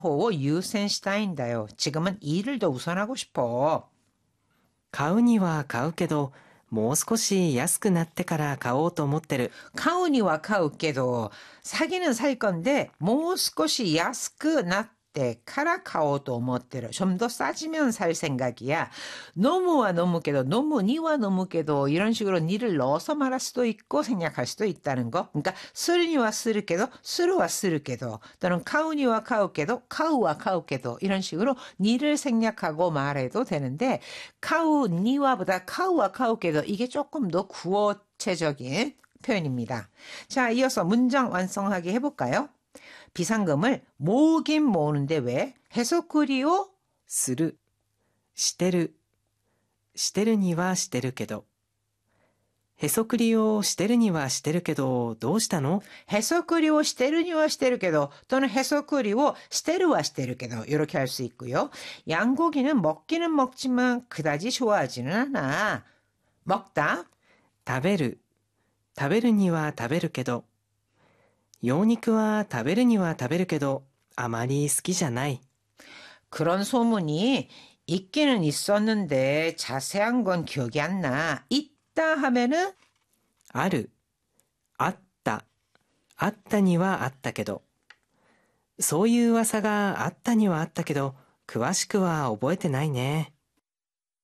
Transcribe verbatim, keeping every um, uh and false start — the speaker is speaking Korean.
を優先したいんだよ. 지금은 일을 더 우선하고 싶어. 買うには買うけど、もう少し安くなってから買おうと思ってる。 카우니와 카우께도 사기는 살 건데 뭐少し 야스크 나때 카라카오도 못대로 좀 더 싸지면 살 생각이야. 너무와 너무께도 너무 니와 너무께도 이런 식으로 니를 넣어서 말할 수도 있고 생략할 수도 있다는 거. 그러니까 쓰르니와 쓰르께도 쓰르와 쓰르께도 또는 카우니와 카우께도 카우와 카우께도 이런 식으로 니를 생략하고 말해도 되는데 카우 니와보다 카우와 카우께도 이게 조금 더 구어체적인 표현입니다. 자, 이어서 문장 완성하기 해볼까요? 비상금을 모으긴 모으는데 왜? 해소쿠리오 する、してる、してるにはしてるけど。へそくりをしてるにはしてるけど、どうしたの? 해소쿠리오 시테르니와 시테르게도 또는 해소쿠리오 시테르와 시테르게도 이렇게 할 수 있고요. 양고기는 먹기는 먹지만 그다지 좋아하지는 않아. 먹다 食べる、食べるには食べるけど。羊肉は食べるには食べるけど、あまり好きじゃない。 그런 소문이 있기는 있었는데 자세한 건 기억이 안 나. 있다 하면은 ある、あった、あったにはあったけど。そういう噂があったにはあったけど、詳しくは覚えてないね。